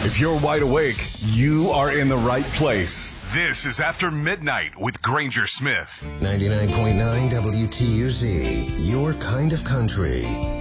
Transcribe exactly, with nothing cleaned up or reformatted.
If you're wide awake, you are in the right place. This is After Midnight with Granger Smith. ninety-nine point nine W T U Z, your kind of country.